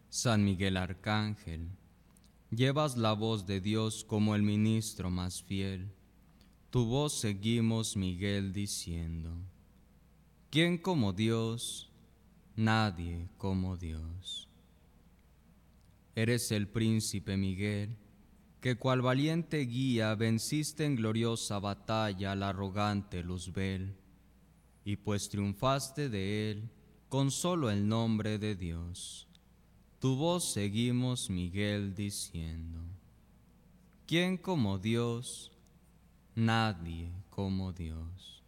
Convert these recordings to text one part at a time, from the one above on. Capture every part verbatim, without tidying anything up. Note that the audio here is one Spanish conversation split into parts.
San Miguel Arcángel, llevas la voz de Dios como el ministro más fiel. Tu voz seguimos, Miguel, diciendo: ¿quién como Dios? Nadie como Dios. Eres el príncipe Miguel, que cual valiente guía venciste en gloriosa batalla al arrogante Luzbel, y pues triunfaste de él con solo el nombre de Dios. Tu voz seguimos, Miguel, diciendo: ¿quién como Dios? Nadie como Dios.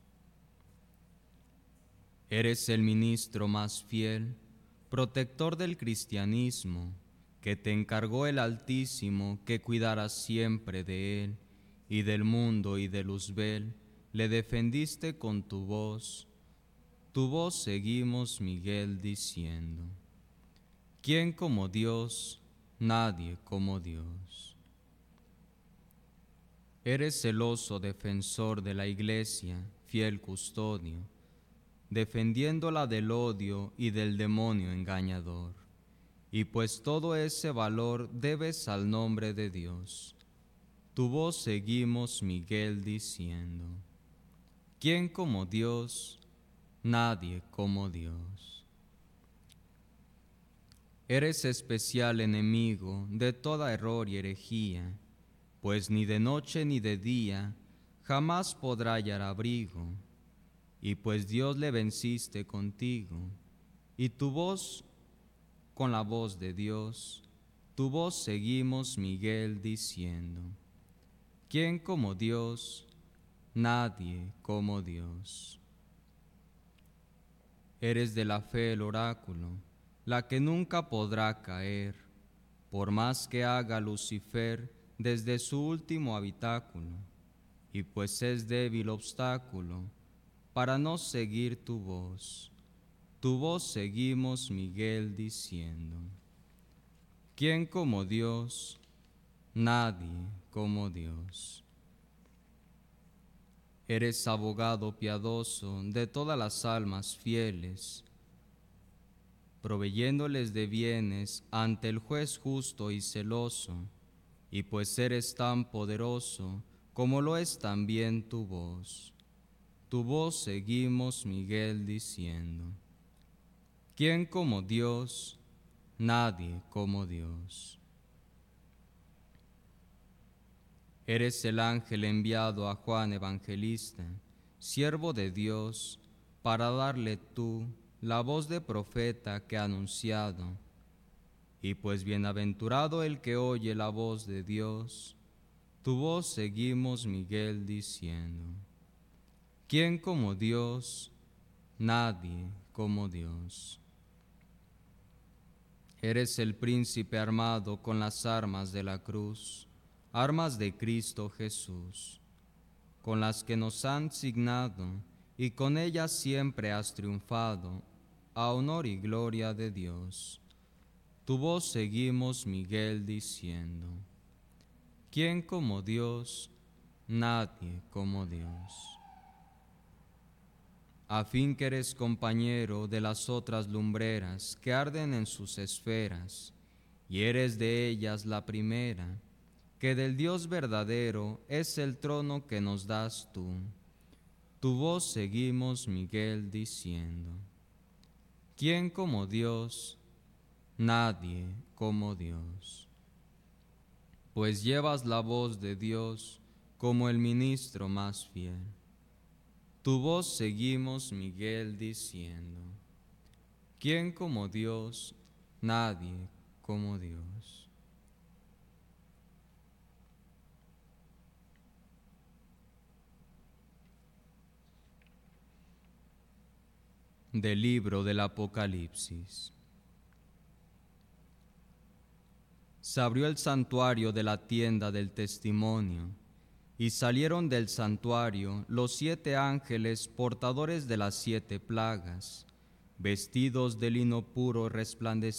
Eres el ministro más fiel, protector del cristianismo, que te encargó el Altísimo que cuidaras siempre de él y del mundo, y de Luzbel le defendiste con tu voz. Tu voz seguimos, Miguel, diciendo: ¿quién como Dios? Nadie como Dios. Eres celoso defensor de la Iglesia, fiel custodio, defendiéndola del odio y del demonio engañador. Y pues todo ese valor debes al nombre de Dios. Tu voz seguimos, Miguel, diciendo: ¿quién como Dios? Nadie como Dios. Eres especial enemigo de toda error y herejía, pues ni de noche ni de día jamás podrá hallar abrigo. Y pues Dios le venciste contigo, y tu voz con la voz de Dios, tu voz seguimos, Miguel, diciendo: ¿quién como Dios? Nadie como Dios. Eres de la fe el oráculo, la que nunca podrá caer, por más que haga Lucifer desde su último habitáculo, y pues es débil obstáculo para no seguir tu voz. Tu voz seguimos, Miguel, diciendo: ¿quién como Dios? Nadie como Dios. Eres abogado piadoso de todas las almas fieles, proveyéndoles de bienes ante el juez justo y celoso, y pues eres tan poderoso como lo es también tu voz. Tu voz seguimos, Miguel, diciendo: ¿quién como Dios? Nadie como Dios. Eres el ángel enviado a Juan Evangelista, siervo de Dios, para darle tú la voz de profeta que ha anunciado. Y pues bienaventurado el que oye la voz de Dios. Tu voz seguimos, Miguel, diciendo: ¿quién como Dios? Nadie como Dios. Eres el príncipe armado con las armas de la cruz, armas de Cristo Jesús, con las que nos han signado, y con ellas siempre has triunfado, a honor y gloria de Dios. Tu voz seguimos, Miguel, diciendo: ¿quién como Dios? Nadie como Dios. A fin que eres compañero de las otras lumbreras que arden en sus esferas, y eres de ellas la primera, que del Dios verdadero es el trono que nos das tú. Tu voz seguimos, Miguel, diciendo: ¿quién como Dios? Nadie como Dios. Pues llevas la voz de Dios como el ministro más fiel. Tu voz seguimos, Miguel, diciendo: ¿quién como Dios? Nadie como Dios. Del libro del Apocalipsis. Se abrió el santuario de la tienda del testimonio, y salieron del santuario los siete ángeles portadores de las siete plagas, vestidos de lino puro resplandeciente